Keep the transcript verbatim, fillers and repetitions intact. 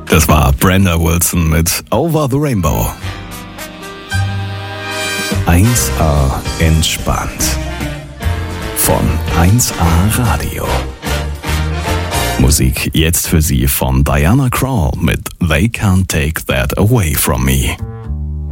Das war Brenda Wilson mit Over the Rainbow. eins A entspannt. Von eins A Radio. Musik jetzt für Sie von Diana Krall mit They Can't Take That Away From Me.